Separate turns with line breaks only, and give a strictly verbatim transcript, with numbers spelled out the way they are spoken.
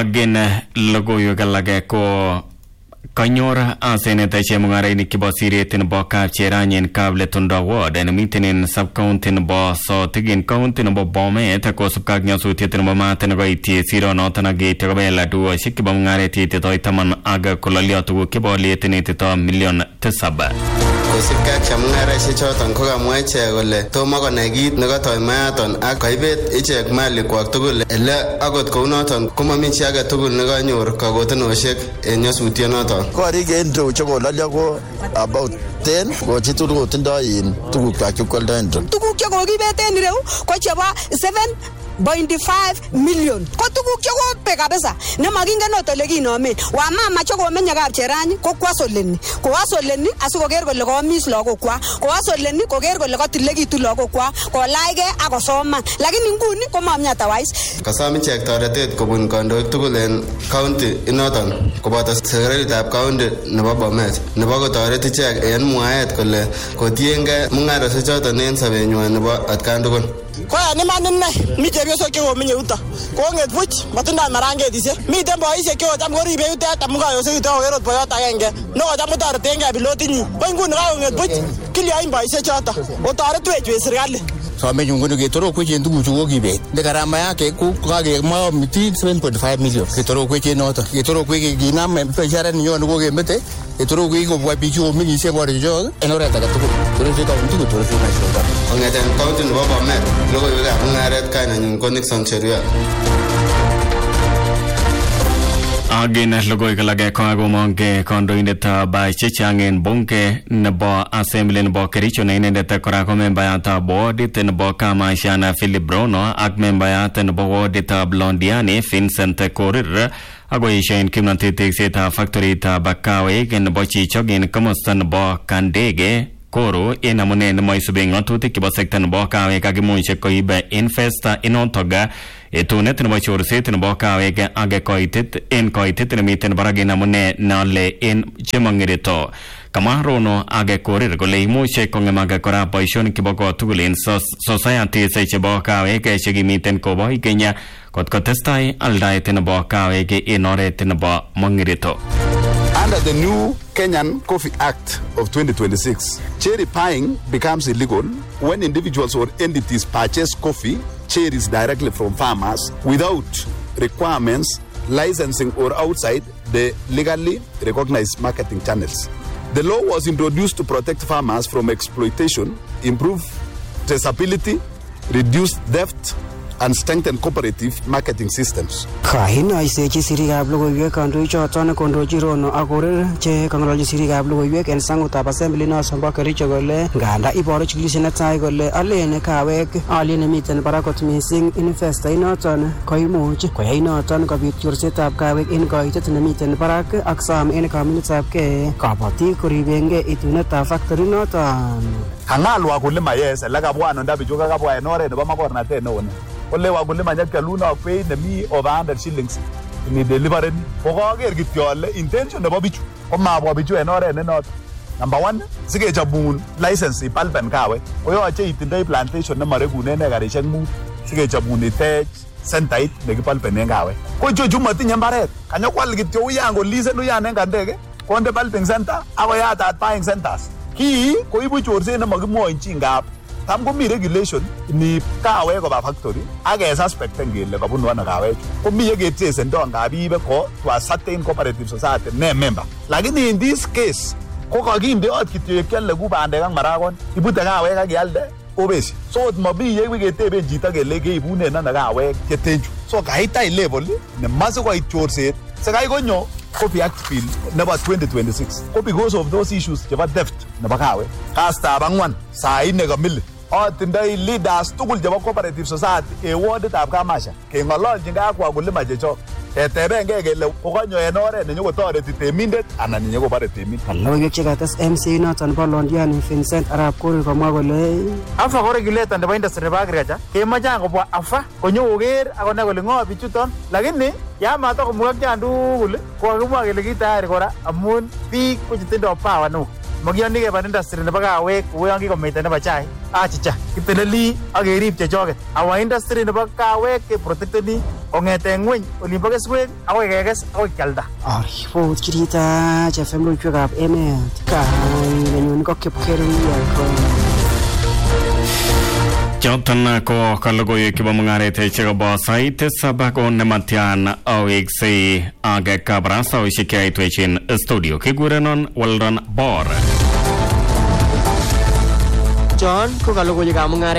Again, logo yugalage ko Kanyora aseneta chemungaraini kibo siriet in bo kapcherany en kable tunda ward en meeting in sub county in bo so tigin county in bo Bomet ko subkag nyasutiet in bo maten go iti siro notana gate go bela du shikibo mungare ti to itaman aga kolaliot go kibo lietini to million tisaba
kosipka chamungara shichoton ko kamwa ichek kole tomo konai kit nekatoi mayaton ak kaibet ichek malikwak tugul ele akot kounoton komami chi age tugul nekanyor kakotenosiek en nyasutyonoton
korik en treu chekolalyo ko about ten ko chitugul kotindoi in tugukwak chekwoldo en treu
tuguk chekokibet en ireu ko chebo seven point five million ko tuguk chekobe kabisa nemakingen ot ole kinomen wamama chekomenye kapcherany ko kwasoleni ko wasoleni asikoker kole komis lagokwak ko wasoleni koker kole katilekitu lagokwak kolachgei akosoman lakini nguni komami otherwise
kasam ichek toretet kobun kandoik tugul en county inoton koboto sekretaritab county nebo Bomet nebo kotoret ichek en mwaet kole kotiengei mung'arosiek choton en sobenywan nebo atkan tugul
Kwa ni man inne mi chepyosok chekomenye yuto konget buch matindoi marangetisyek miten boisiek chekocham koribe yutet amu kayosek yuto kokerot boyot agenge nekocham kotoretengei pilotinyi ko inguni kakonget buch kilyoin boisiek choto kotoretwech serikali
Somenyu nguni ketorokwech en tuguchu kokibet ne gharama yake ko kakemwa miti seven point five million ketorokwech en noto ketorokwech kinam biashara niyon kokemete ketorokwech kobwa biik chekomeng'isie korichok en oret age tugul toreti kaunti kotoreti national
kong'eten county nebo Bomet logoiwekab mung'aret kainanyun ko Nixon Cheruiyot
Again, logoy kalage ko agomonge kondoindet ba chechang en bunge nebo assembly nebo Kericho na inendet kora ko membayat board nebo Kamashana Philip Brono ak membayat nebo ward Blondiani Vincent Korir agoisho en kimnatet teksetab factory ta Bakawe nebo Chichok en komosta nebo Kandege Koro en amune nemo isube ng'atutik chebo sekta nebo kawek akimuche koibe investor inotoga etunet nebo chorset nebo kawek age koitet en koitet nemiten barak en amune nale en chemong'irito kama Rono age Korir kole imuche kong'emage kora boisionik chebo kotugul en societies chebo kawek chekimiten koboi Kenya kot kotestai aldaet nebo kawek en oret nebo mong'irito.
Under the new Kenyan Coffee Act of twenty twenty-six, cherry pieing becomes illegal when individuals or entities purchase coffee cherries directly from farmers without requirements, licensing or outside the legally recognized marketing channels. The law was introduced to protect farmers from exploitation, improve traceability, reduce theft, and strengthen cooperative marketing systems.
Kainoisechi sirikab logoiwek kandoichoton kondochi Rono ak Korir che kang'ololchi sirikab logoiwek en sangutab assembly noton bo Kericho kole nganda iboru chikilisiet netai kole alen kawek alyet nemiten barak kot missing investor inoton koimuch koyai noton kobit chorsetab kawek en koitet nemiten barak ak sam en kamunetabgei kabatik koribengei itunetab factory noton.
Kang'al wakulima yes, ele kabwa nonda bichu kakabwa en oret nebo makornatet neo. Ole wakulima nyakyaluna pay nemi over one hundred shillings ni delivery ko kager kityo ale intention nebo bichu ko mabwa bichu en oret ne not. Number one, sikechobun license ipalpen kawek koyoche itindoi plantation nemaregunen ekarisiek mut sikechobun itech centait nekipalpenen kawek. Ko ichechu matinye mbaret kanyokwal kityo uyan kolisen uyan en Kandege konde palping center akoyatat buying centers. Kii koibu chorset nemakimwochi ngap tam komi regulation ni kawek koba factory age suspecten kele kabunu ana kawek komi yeketesendo ngap ibe ko to a certain cooperative society ne member lakini in this case ko kakinde ot kityo yekyale ku bandek ak maragon ibute kawek ak ialde obesi so mabi yeketeben chito kele keibunen ana kawek chetenchu so kaita level ne mase koit chorset sekai konyo Coffee Act Bill nebo twenty twenty-six ko because of those issues chebo theft nebo kawek kastab ang'wan saa ine kamili otindoi leaders tugul chebo cooperative society e warditab Kamasha keng'ololjin ak wakulima chechok ketebengei kele kokanyo en oret nenyokotoreti temindet anan nenyokobore temindet.
Logoiwek chekates M C noton bo Londiani Vincent Arap Korir komwa kole
afa ko regulator nebo industry nebo agriculture kemoche kobwa afa konyokoker akonai kole ng'o bichuton lakini yamata komugak chan tugul ko kakimwa kele kitayari kora amun biik ko chetindoi power no makiyoni keba industry nebo kawek kou yon kikomeita nebo chai achicha kiteleli ak kerib chechoket. Our industry nebo kawek ke protecteni kong'ete ng'weny olimbo keswek akoi kekes akoi kyalda.
Aripot kirita F M loiwekab emet kainenyun ko Kipkerian ko
Choton ko kalogoywek chebo mung'aret chebo sait tisab ko nematyan aweksei ak kabarastaoshek cheaitwechin studio. Kikurenon Weldon Bor.
John ko kalogoywekab mung'aret